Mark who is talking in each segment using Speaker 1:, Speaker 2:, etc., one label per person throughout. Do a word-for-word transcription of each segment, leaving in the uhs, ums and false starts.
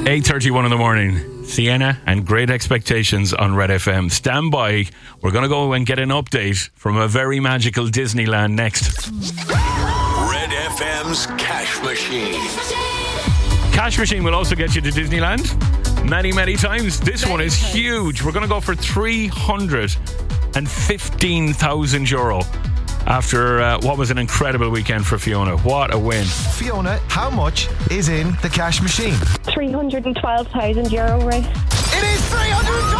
Speaker 1: eight thirty-one in the morning. Sienna and Great Expectations on Red F M. Stand by. We're going to go and get an update from a very magical Disneyland next.
Speaker 2: Red F M's Cash Machine.
Speaker 1: Cash Machine will also get you to Disneyland many, many times. This one is huge. We're going to go for three hundred fifteen thousand euro. After uh, what was an incredible weekend for Fiona. What a win.
Speaker 3: Fiona, how much is in the cash machine?
Speaker 4: three hundred twelve thousand euro, right?
Speaker 3: It is three hundred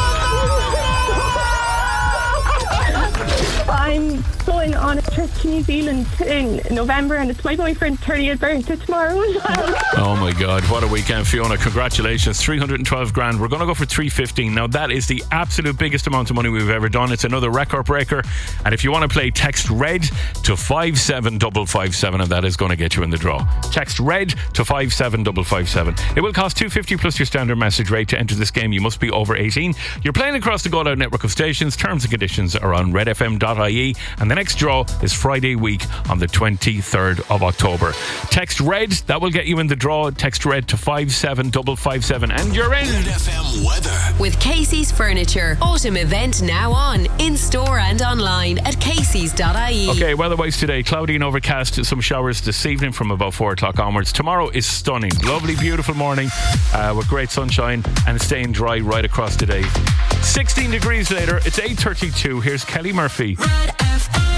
Speaker 3: twelve thousand!
Speaker 4: I'm going on a trip to New Zealand in November, and it's my boyfriend's thirtieth birthday tomorrow as well.
Speaker 1: Oh my God, what a weekend, Fiona. Congratulations. three hundred twelve grand. We're going to go for three fifteen. Now that is the absolute biggest amount of money we've ever done. It's another record breaker. And if you want to play, text RED to five seven five five seven, and that is going to get you in the draw. Text RED to five seven five five seven. It will cost two fifty plus your standard message rate to enter this game. You must be over eighteen. You're playing across the Go Loud network of stations. Terms and conditions are on red f m dot i e, and the next draw is Friday week on the twenty-third of October. Text RED, that will get you in the draw. Text RED to five seven five five seven, and you're in.
Speaker 2: Red F M weather
Speaker 5: with Casey's Furniture. Autumn event now on, in store and online at caseys dot i e.
Speaker 1: Okay, weather-wise today, cloudy and overcast, some showers this evening from about four o'clock onwards. Tomorrow is stunning. Lovely, beautiful morning uh, with great sunshine and staying dry right across today. sixteen degrees later, it's eight thirty-two. Here's Kelly Murphy.
Speaker 5: Red F M.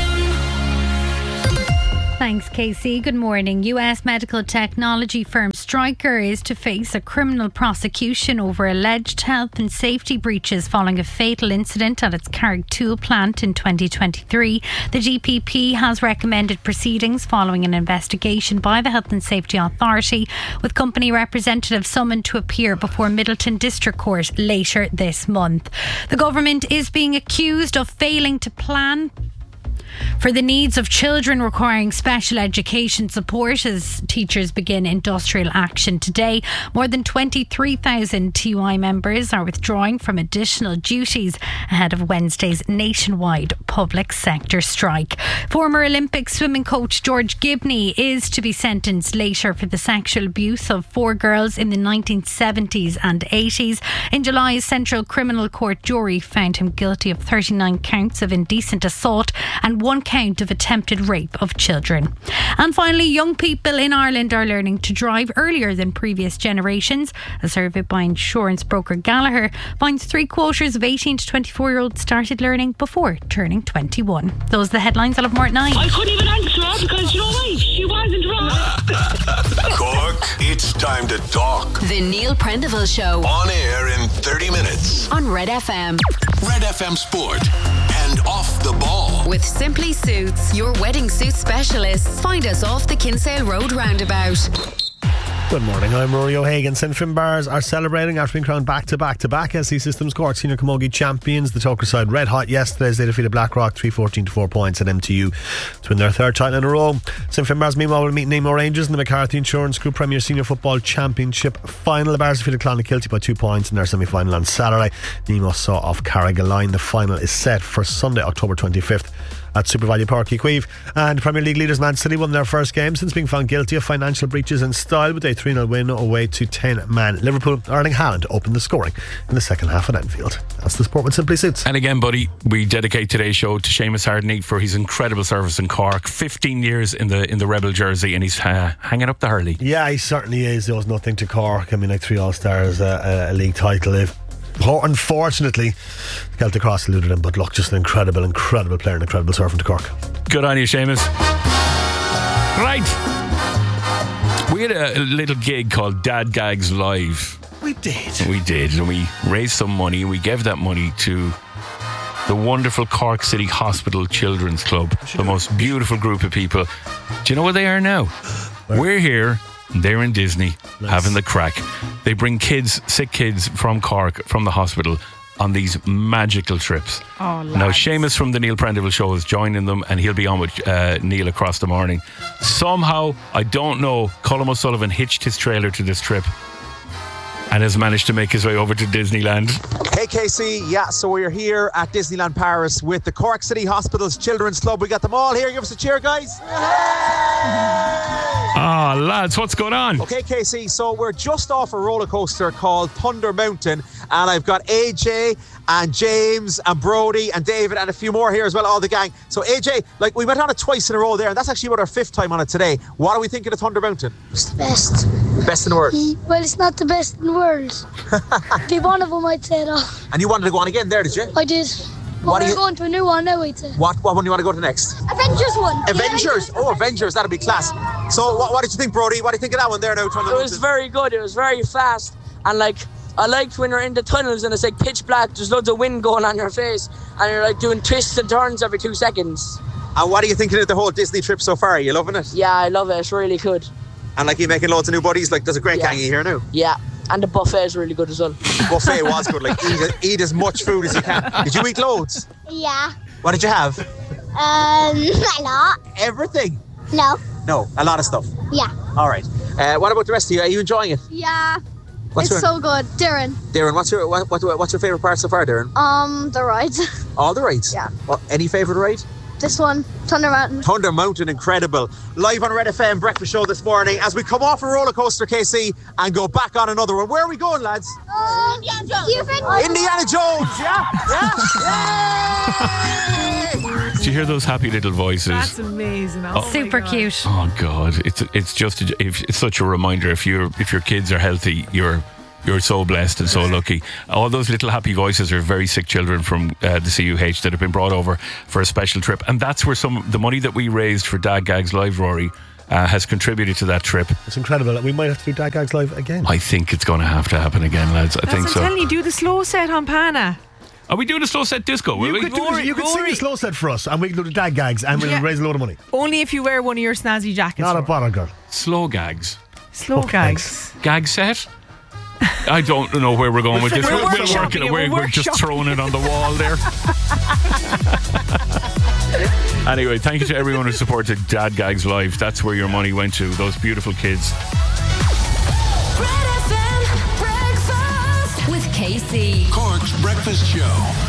Speaker 6: Thanks, Casey. Good morning. U S medical technology firm Stryker is to face a criminal prosecution over alleged health and safety breaches following a fatal incident at its Carrigtwohill plant in twenty twenty-three. The G P P has recommended proceedings following an investigation by the Health and Safety Authority, with company representatives summoned to appear before Middleton District Court later this month. The government is being accused of failing to plan for the needs of children requiring special education support as teachers begin industrial action today. More than twenty-three thousand T U I members are withdrawing from additional duties ahead of Wednesday's nationwide public sector strike. Former Olympic swimming coach George Gibney is to be sentenced later for the sexual abuse of four girls in the nineteen seventies and eighties. In July, a Central Criminal Court jury found him guilty of thirty-nine counts of indecent assault and one count of attempted rape of children. And finally, young people in Ireland are learning to drive earlier than previous generations. A survey by insurance broker Gallagher finds three quarters of eighteen to twenty-four year olds started learning before turning twenty-one. Those are the headlines. I'll have more at nine.
Speaker 7: I couldn't even answer her because, you know what, she wasn't wrong.
Speaker 2: Cork, it's time to talk.
Speaker 5: The Neil Prendeville Show.
Speaker 2: On air in thirty minutes.
Speaker 5: On Red F M.
Speaker 2: Red F M Sport. And Off the Ball.
Speaker 5: With Simply Suits, your wedding suit specialists. Find us off the Kinsale Road roundabout.
Speaker 8: Good morning, I'm Rory O'Hagan. St Finbars are celebrating after being crowned back to back to back S C Systems Cork Senior Camogie champions. The Toker side red hot yesterday as they defeated Blackrock three fourteen to four points at M T U to win their third title in a row. St Finbars meanwhile will meet Nemo Rangers in the McCarthy Insurance Group Premier Senior Football Championship final. The Bars defeated Clonakilty by two points in their semi-final on Saturday. Nemo saw off Carrigaline. The final is set for Sunday, October twenty-fifth at Super Value Park, Equive. And Premier League leaders Man City won their first game since being found guilty of financial breaches in style with a three nil win away to ten man Liverpool. Erling Haaland opened the scoring in the second half at Anfield. That's the sport with Simply Suits.
Speaker 1: And again, buddy, we dedicate today's show to Seamus Hardeney for his incredible service in Cork. fifteen years in the in the Rebel jersey, and he's uh, hanging up the Hurley.
Speaker 8: Yeah, he certainly is. There was nothing to Cork. I mean, like three All-Stars, uh, a league title. If Unfortunately, Celtic Cross eluded him, but look, just an incredible, incredible player and incredible servant to Cork.
Speaker 1: Good on you, Seamus. Right. We had a, a little gig called Dad Gags Live.
Speaker 8: We did.
Speaker 1: We did, and we raised some money, and we gave that money to the wonderful Cork City Hospital Children's Club, the most beautiful group of people. Do you know where they are now? Where? We're here. They're in Disney, nice. Having the crack. They bring kids, sick kids from Cork, from the hospital, on these magical trips.
Speaker 6: Oh,
Speaker 1: now, Seamus from the Neil Prendeville Show is joining them, and he'll be on with uh, Neil across the morning. Somehow, I don't know, Colm O'Sullivan hitched his trailer to this trip and has managed to make his way over to Disneyland.
Speaker 9: Hey K C, yeah, so we're here at Disneyland Paris with the Cork City Hospitals Children's Club. We got them all here. Give us a cheer, guys. Yay!
Speaker 1: Ah, lads, what's going on?
Speaker 9: Okay, K C, so we're just off a roller coaster called Thunder Mountain, and I've got A J and James and Brody and David and a few more here as well, all the gang. So A J, like, we went on it twice in a row there, and that's actually about our fifth time on it today. What are we thinking of Thunder Mountain?
Speaker 10: It's the best.
Speaker 9: Best in the world.
Speaker 10: Well, it's not the best in the world. Be one of them, I'd say, though.
Speaker 9: And you wanted to go on again there, did you?
Speaker 10: I did. But
Speaker 9: What do
Speaker 10: we're
Speaker 9: you-
Speaker 10: going to a new one now, I'd say.
Speaker 9: What what one do you want to go to next?
Speaker 10: Avengers one.
Speaker 9: Avengers. Oh, Avengers. That'll be class. So what, what did you think, Brody? What do you think of that one there now? Thunder
Speaker 11: It was
Speaker 9: Mountain?
Speaker 11: very good. It was very fast. And like, I liked when you're in the tunnels and it's like pitch black. There's loads of wind going on your face. And you're like doing twists and turns every two seconds.
Speaker 9: And what are you thinking of the whole Disney trip so far? Are you loving it?
Speaker 11: Yeah, I love it. It's really good.
Speaker 9: And like, you making loads of new buddies? Like, there's a great
Speaker 11: Yeah.
Speaker 9: gang of you here now.
Speaker 11: Yeah. And the buffet is really good as well.
Speaker 9: Buffet was good. Like, eat, eat as much food as you can. Did you eat loads?
Speaker 10: Yeah.
Speaker 9: What did you have?
Speaker 10: Um, a lot.
Speaker 9: Everything.
Speaker 10: No.
Speaker 9: No, a lot of stuff.
Speaker 10: Yeah.
Speaker 9: All right. Uh, what about the rest of you? Are you enjoying it?
Speaker 10: Yeah.
Speaker 9: What's
Speaker 10: it's
Speaker 9: your,
Speaker 10: so good. Darren.
Speaker 9: Darren, what's your what, what, what's your favourite part so far, Darren?
Speaker 10: Um, the rides.
Speaker 9: All the rides?
Speaker 10: Yeah.
Speaker 9: What, any favourite ride?
Speaker 10: This one, Thunder Mountain.
Speaker 9: Thunder Mountain, incredible. Live on Red F M Breakfast Show this morning as we come off a roller coaster, K C, and go back on another one. Where are we going, lads?
Speaker 10: Um, Indiana Jones.
Speaker 9: Indiana Jones, yeah? Yeah? Yay!
Speaker 1: Do you hear those happy little voices?
Speaker 12: That's amazing. Oh,
Speaker 6: Super cute.
Speaker 1: Oh God, it's it's just a, it's such a reminder. If you if your kids are healthy, you're you're so blessed and so lucky. All those little happy voices are very sick children from uh, the C U H that have been brought over for a special trip, and that's where some the money that we raised for Dad Gags Live, Rory, uh, has contributed to that trip.
Speaker 8: It's incredible. We might have to do Dad Gags Live again.
Speaker 1: I think it's going to have to happen again, lads. I
Speaker 12: That's
Speaker 1: think
Speaker 12: what
Speaker 1: so.
Speaker 12: I'm telling you, do the slow set on Pana.
Speaker 1: Are we doing a slow set disco? Will
Speaker 8: You
Speaker 1: we?
Speaker 8: could, do,
Speaker 12: Rory,
Speaker 8: you could sing
Speaker 12: Rory.
Speaker 8: a slow set for us, and we can do the Dad Gags, and we'll
Speaker 12: Yeah.
Speaker 8: raise a load of money.
Speaker 12: Only if you wear one of your snazzy jackets.
Speaker 8: Not a
Speaker 12: Rory.
Speaker 8: bother, girl.
Speaker 1: Slow gags.
Speaker 12: Slow
Speaker 8: Oh,
Speaker 12: gags.
Speaker 1: Gag set? I don't know where we're going with this.
Speaker 12: We're
Speaker 1: We're, we're
Speaker 12: workshopping
Speaker 1: working
Speaker 12: it,
Speaker 1: it.
Speaker 12: we're
Speaker 1: We're, we're just
Speaker 12: workshopping
Speaker 1: throwing it on the wall there. Anyway, thank you to everyone who supported Dad Gags Live. That's where your money went to. Those beautiful kids.
Speaker 5: Red F M breakfast with K C.
Speaker 2: Cork's Breakfast Show.